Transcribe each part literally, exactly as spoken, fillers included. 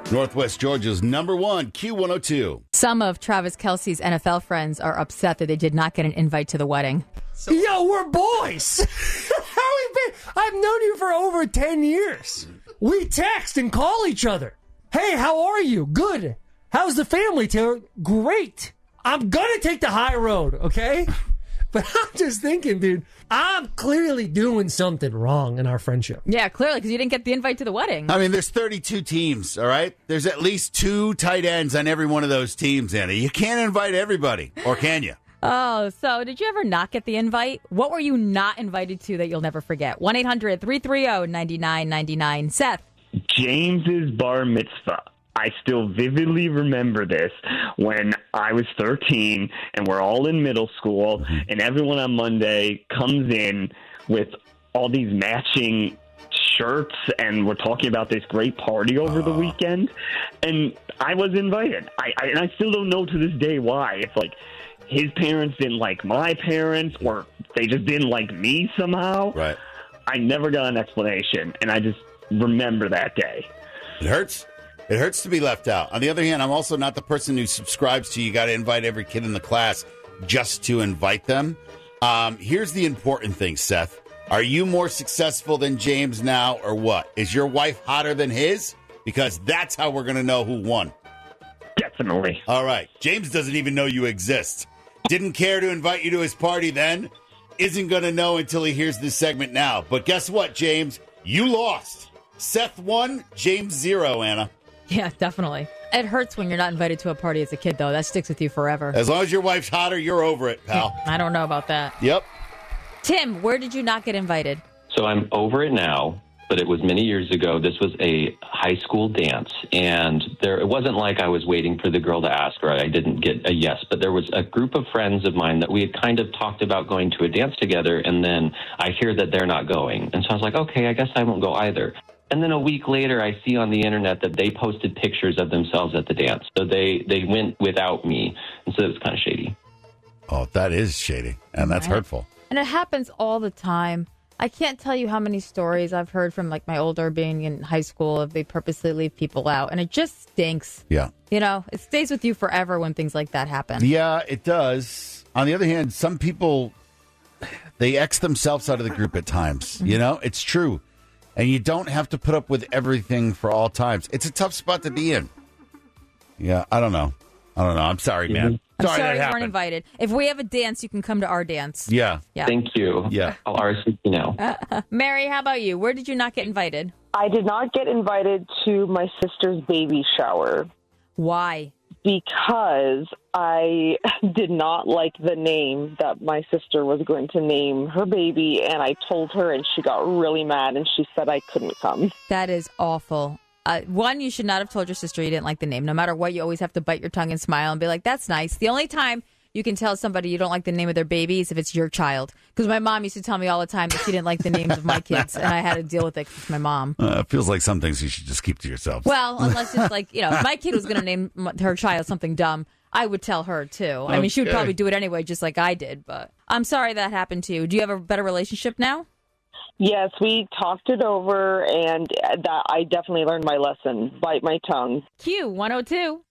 Northwest Georgia's number one, Q one oh two. Some of Travis Kelce's N F L friends are upset that they did not get an invite to the wedding. So- Yo, we're boys. How we been? I've known you for over ten years. We text and call each other. Hey, how are you? Good. How's the family, Taylor? Great. I'm going to take the high road, okay? But I'm just thinking, dude, I'm clearly doing something wrong in our friendship. Yeah, clearly, because you didn't get the invite to the wedding. I mean, there's thirty-two teams, all right? There's at least two tight ends on every one of those teams, Anna. You can't invite everybody, or can you? Oh, so did you ever not get the invite? What were you not invited to that you'll never forget? one eight hundred three three zero nine nine nine nine. Seth. James's bar mitzvah. I still vividly remember this when I was thirteen and we're all in middle school and everyone on Monday comes in with all these matching shirts and we're talking about this great party over the weekend. And I was invited. I, I and I still don't know to this day why. It's like his parents didn't like my parents or they just didn't like me somehow. Right. I never got an explanation and I just remember that day. It hurts. It hurts to be left out. On the other hand, I'm also not the person who subscribes to you got to invite every kid in the class just to invite them. Um, here's the important thing, Seth. Are you more successful than James now or what? Is your wife hotter than his? Because that's how we're going to know who won. Definitely. All right. James doesn't even know you exist. Didn't care to invite you to his party then. Isn't going to know until he hears this segment now. But guess what, James? You lost. Seth won, James zero, Anna. Yeah, definitely. It hurts when you're not invited to a party as a kid, though. That sticks with you forever. As long as your wife's hotter, you're over it, pal. I don't know about that. Yep. Tim, where did you not get invited? So I'm over it now, but it was many years ago. This was a high school dance, and there it wasn't like I was waiting for the girl to ask, or I didn't get a yes, but there was a group of friends of mine that we had kind of talked about going to a dance together, and then I hear that they're not going. And so I was like, okay, I guess I won't go either. And then a week later, I see on the internet that they posted pictures of themselves at the dance. So they, they went without me. And so it was kind of shady. Oh, that is shady. And that's Right. hurtful. And it happens all the time. I can't tell you how many stories I've heard from like my older being in high school of they purposely leave people out. And it just stinks. Yeah. You know, it stays with you forever when things like that happen. Yeah, it does. On the other hand, some people, they X themselves out of the group at times. Mm-hmm. You know, it's true. And you don't have to put up with everything for all times. It's a tough spot to be in. Yeah, I don't know. I don't know. I'm sorry, man. I'm sorry, sorry that you happened. weren't invited. If we have a dance, you can come to our dance. Yeah. Yeah. Thank you. Yeah. I'll R S V P now. Uh, Mary, how about you? Where did you not get invited? I did not get invited to my sister's baby shower Why? because I did not like the name that my sister was going to name her baby, and I told her, and she got really mad, and she said I couldn't come. That is awful. Uh, one, you should not have told your sister you didn't like the name. No matter what, you always have to bite your tongue and smile and be like, that's nice. The only time you can tell somebody you don't like the name of their baby is if it's your child. Because my mom used to tell me all the time that she didn't like the names of my kids, and I had to deal with it with my mom. Uh, it feels like some things you should just keep to yourself. Well, unless it's like, you know, if my kid was going to name m- her child something dumb, I would tell her, too. I mean, she would Okay. probably do it anyway, just like I did. But I'm sorry that happened to you. Do you have a better relationship now? Yes, we talked it over, and that I definitely learned my lesson. Bite my tongue. Q one oh two.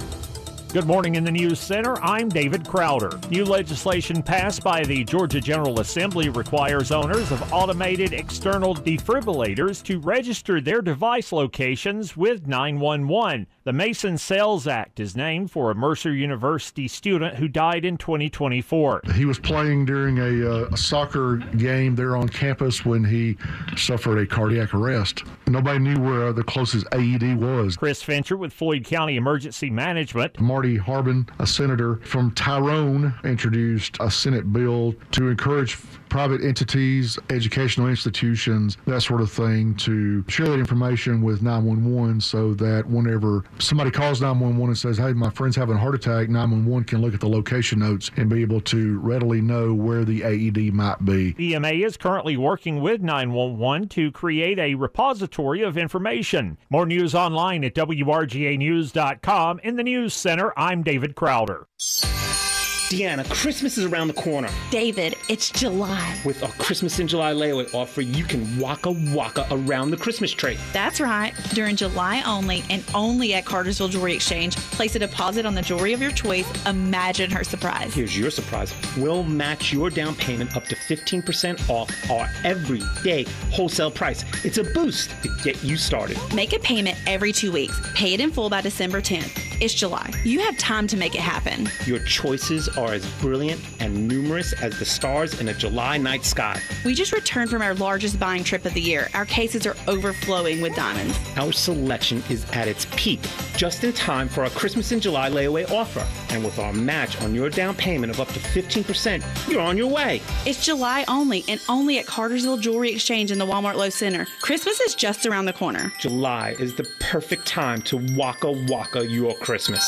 Good morning in the News Center. I'm David Crowder. New legislation passed by the Georgia General Assembly requires owners of automated external defibrillators to register their device locations with nine one one. The Mason Sales Act is named for a Mercer University student who died in twenty twenty-four. He was playing during a, uh, a soccer game there on campus when he suffered a cardiac arrest. Nobody knew where the closest A E D was. Chris Fincher with Floyd County Emergency Management. Marty Harbin, a senator from Tyrone, introduced a Senate bill to encourage private entities, educational institutions, that sort of thing, to share that information with nine one one so that whenever somebody calls nine one one and says, hey, my friend's having a heart attack, nine one one can look at the location notes and be able to readily know where the A E D might be. E M A is currently working with nine one one to create a repository of information. More news online at W R G A news dot com. In the News Center, I'm David Crowder. Deanna, Christmas is around the corner. David, it's July. With our Christmas in July layaway offer, you can waka waka around the Christmas tree. That's right. During July only and only at Cartersville Jewelry Exchange, place a deposit on the jewelry of your choice. Imagine her surprise. Here's your surprise. We'll match your down payment up to fifteen percent off our everyday wholesale price. It's a boost to get you started. Make a payment every two weeks. Pay it in full by December tenth. It's July. You have time to make it happen. Your choices are as brilliant and numerous as the stars in a July night sky. We just returned from our largest buying trip of the year. Our cases are overflowing with diamonds. Our selection is at its peak, just in time for our Christmas in July layaway offer. And with our match on your down payment of up to fifteen percent, you're on your way. It's July only and only at Cartersville Jewelry Exchange in the Walmart Low Center. Christmas is just around the corner. July is the perfect time to waka waka your Christmas.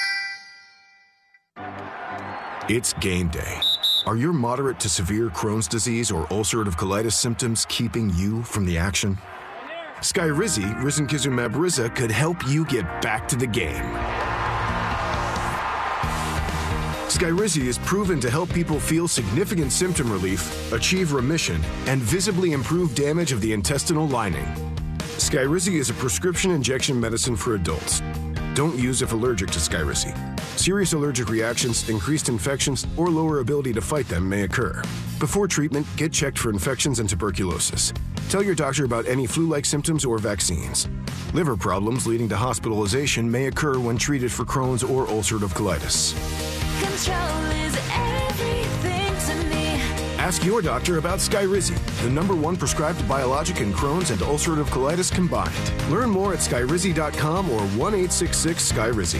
It's game day. Are your moderate to severe Crohn's disease or ulcerative colitis symptoms keeping you from the action? Skyrizi, risankizumab Riza, could help you get back to the game. Skyrizi is proven to help people feel significant symptom relief, achieve remission, and visibly improve damage of the intestinal lining. Skyrizi is a prescription injection medicine for adults. Don't use if allergic to Skyrizi. Serious allergic reactions, increased infections, or lower ability to fight them may occur. Before treatment, get checked for infections and tuberculosis. Tell your doctor about any flu-like symptoms or vaccines. Liver problems leading to hospitalization may occur when treated for Crohn's or ulcerative colitis. Control is everything to me. Ask your doctor about Skyrizi, the number one prescribed biologic in Crohn's and ulcerative colitis combined. Learn more at skyrizi dot com or one eight six six Skyrizi.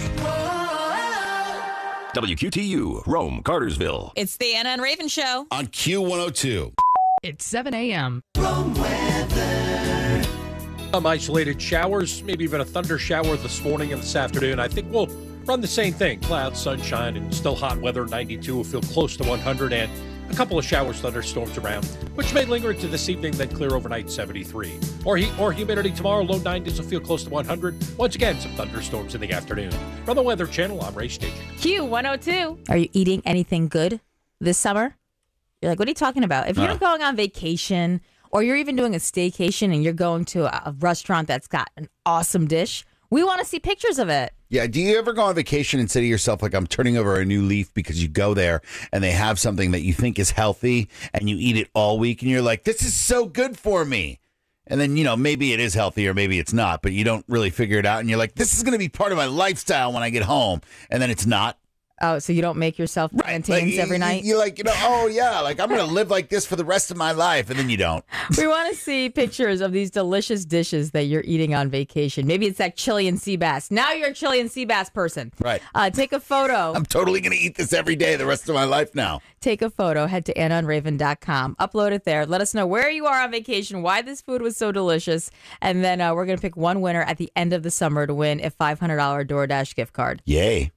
W Q T U, Rome, Cartersville. It's the Anna and Raven Show. On Q one oh two. It's seven a.m. Rome weather. Some isolated showers, maybe even a thunder shower this morning and this afternoon. I think we'll run the same thing. Clouds, sunshine, and still hot weather. ninety-two will feel close to one hundred, and a couple of showers, thunderstorms around, which may linger into this evening, then clear overnight, seventy-three. Or heat or humidity tomorrow, low nineties will feel close to one hundred. Once again, some thunderstorms in the afternoon. From the Weather Channel, I'm Ray Staging. Q one oh two. Are you eating anything good this summer? You're like, what are you talking about? If you're Uh. going on vacation or you're even doing a staycation and you're going to a, a restaurant that's got an awesome dish, we want to see pictures of it. Yeah. Do you ever go on vacation and say to yourself, like, I'm turning over a new leaf because you go there and they have something that you think is healthy and you eat it all week and you're like, this is so good for me. And then, you know, maybe it is healthy or maybe it's not, but you don't really figure it out. And you're like, this is going to be part of my lifestyle when I get home. And then it's not. Oh, so you don't make yourself plantains Like, every you- night? You're like, you know, oh, yeah, like I'm going to live like this for the rest of my life. And then you don't. We want to see pictures of these delicious dishes that you're eating on vacation. Maybe it's that Chilean sea bass. Now you're a Chilean sea bass person. Right. Uh, take a photo. I'm totally going to eat this every day the rest of my life now. Take a photo. Head to anna and raven dot com. Upload it there. Let us know where you are on vacation, why this food was so delicious. And then uh, we're going to pick one winner at the end of the summer to win a five hundred dollars DoorDash gift card. Yay.